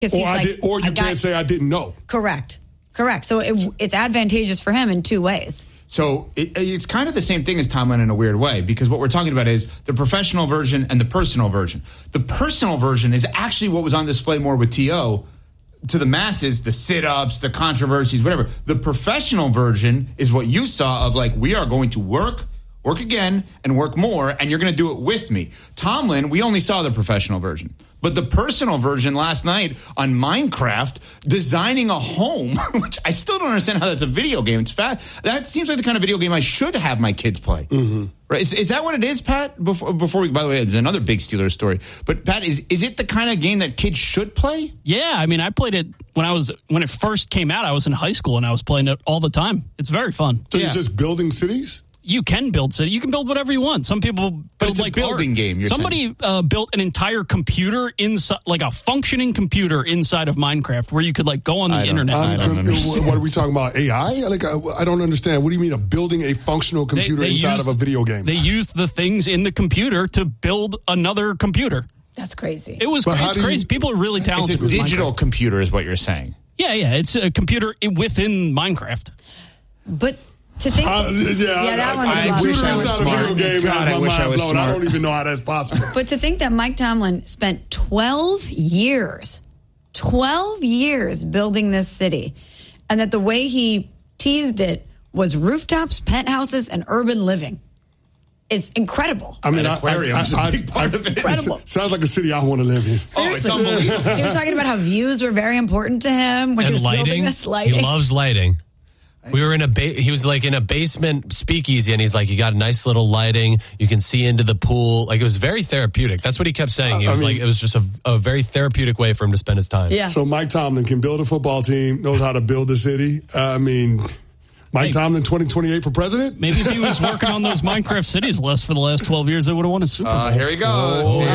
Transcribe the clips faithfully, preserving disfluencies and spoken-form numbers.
Or, I like, did, or you I got, can't say I didn't know. Correct. Correct. So it, it's advantageous for him in two ways. So it, it's kind of the same thing as Tomlin in a weird way, because what we're talking about is the professional version and the personal version. The personal version is actually what was on display more with T O to the masses, the sit-ups, the controversies, whatever. The professional version is what you saw of, like, we are going to work, work again, and work more, and you're going to do it with me. Tomlin, we only saw the professional version. But the personal version last night on Minecraft, designing a home, which I still don't understand how that's a video game. It's fat. That seems like the kind of video game I should have my kids play. Mm-hmm. Right? Is, is that what it is, Pat? Before, before we, by the way, it's another big Steelers story. But Pat, is is it the kind of game that kids should play? Yeah, I mean, I played it when I was when it first came out. I was in high school and I was playing it all the time. It's very fun. So yeah. You're just building cities? You can build city. You can build whatever you want. Some people build but it's like a building art. game. You're Somebody uh, built an entire computer inside, like a functioning computer inside of Minecraft, where you could like go on the I internet. Uh, And stuff. what are we talking about? A I? Like I, I don't understand. What do you mean, a building a functional computer They- they inside used- of a video game? They used the things in the computer to build another computer. That's crazy. It was But how it's do you- crazy. People are really It's talented. a with digital Minecraft. computer is what you're saying. Yeah, yeah. It's a computer within Minecraft. But to think, Uh, yeah, yeah, that I, one's I, a lot. I wish I was inside a smart. video game God, has I my wish I mind was blown. smart. I don't even know how that's possible. But to think that Mike Tomlin spent twelve years, twelve years building this city, and that the way he teased it was rooftops, penthouses, and urban living is incredible. I mean, An I- aquarium I, is a I, big part I, of it. Incredible. It sounds like a city I want to live in. Oh, it's Seriously. unbelievable. He was talking about how views were very important to him when he And was building lighting. this lighting. He loves lighting. We were in a ba- he was like in a basement speakeasy, and he's like, you got a nice little lighting. You can see into the pool. Like, it was very therapeutic. That's what he kept saying. He Uh, I was mean- like, it was just a, a very therapeutic way for him to spend his time. Yeah. So Mike Tomlin can build a football team, knows how to build a city. Uh, I mean, Mike Hey. Tomlin twenty twenty-eight for president? Maybe if he was working on those Minecraft cities lists for the last twelve years, they would have won a Super Bowl. Uh, here he goes. Here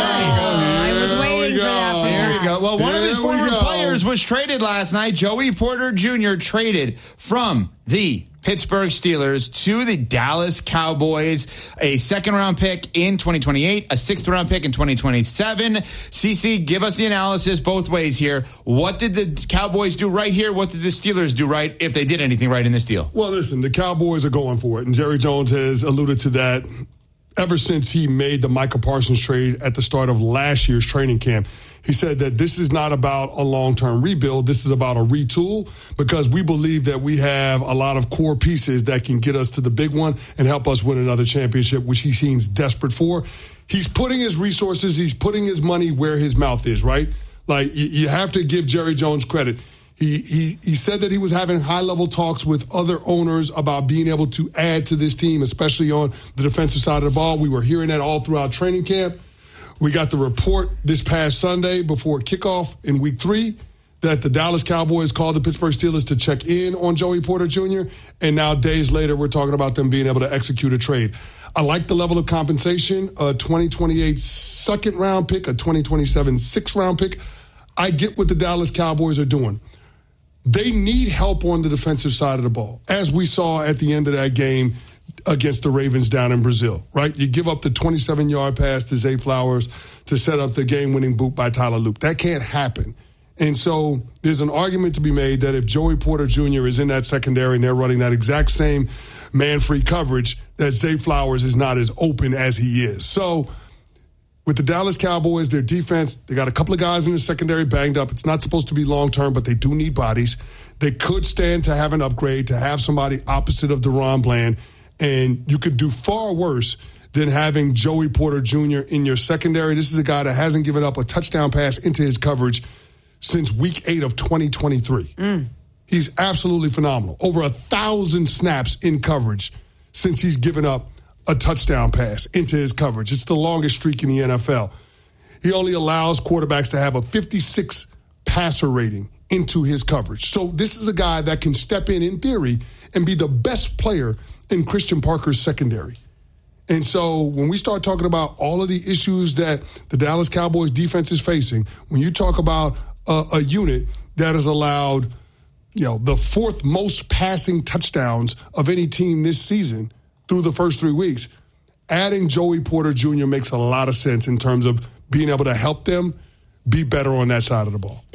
I was waiting we for that. go. For There that. you go. Well, one of Here his we former go. players was traded last night. Joey Porter Junior traded from the Pittsburgh Steelers to the Dallas Cowboys. A second-round pick in twenty twenty-eight, a sixth-round pick in twenty twenty-seven. C C, give us the analysis both ways here. What did the Cowboys do right here? What did the Steelers do right, if they did anything right in this deal? Well, listen, the Cowboys are going for it, and Jerry Jones has alluded to that ever since he made the Micah Parsons trade at the start of last year's training camp. He said that this is not about a long-term rebuild. This is about a retool, because we believe that we have a lot of core pieces that can get us to the big one and help us win another championship, which he seems desperate for. He's putting his resources, he's putting his money where his mouth is, right? Like, you, you have to give Jerry Jones credit. He, he he said that he was having high-level talks with other owners about being able to add to this team, especially on the defensive side of the ball. We were hearing that all throughout training camp. We got the report this past Sunday before kickoff in week three that the Dallas Cowboys called the Pittsburgh Steelers to check in on Joey Porter Junior And now days later, we're talking about them being able to execute a trade. I like the level of compensation, a twenty twenty-eight second round pick, a twenty twenty-seven sixth round pick. I get what the Dallas Cowboys are doing. They need help on the defensive side of the ball, as we saw at the end of that game against the Ravens down in Brazil, right? You give up the twenty-seven-yard pass to Zay Flowers to set up the game-winning boot by Tyler Luke. That can't happen. And so there's an argument to be made that if Joey Porter Junior is in that secondary and they're running that exact same man-free coverage, that Zay Flowers is not as open as he is. So with the Dallas Cowboys, their defense, they got a couple of guys in the secondary banged up. It's not supposed to be long-term, but they do need bodies. They could stand to have an upgrade, to have somebody opposite of DaRon Bland. And you could do far worse than having Joey Porter Junior in your secondary. This is a guy that hasn't given up a touchdown pass into his coverage since week eight of twenty twenty-three. Mm. He's absolutely phenomenal. Over a thousand snaps in coverage since he's given up a touchdown pass into his coverage. It's the longest streak in the N F L. He only allows quarterbacks to have a fifty-six passer rating into his coverage. So this is a guy that can step in, in theory, and be the best player in Christian Parker's secondary. And so when we start talking about all of the issues that the Dallas Cowboys defense is facing, when you talk about a, a unit that has allowed, you know, the fourth most passing touchdowns of any team this season through the first three weeks, adding Joey Porter Junior makes a lot of sense in terms of being able to help them be better on that side of the ball.